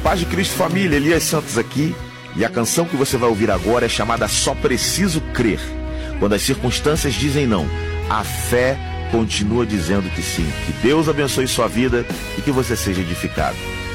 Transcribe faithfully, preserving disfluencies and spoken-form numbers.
Paz de Cristo, família, Elias Santos aqui. E a canção que você vai ouvir agora é chamada Só Preciso Crer. Quando as circunstâncias dizem não, a fé continua dizendo que sim. Que Deus abençoe sua vida e que você seja edificado.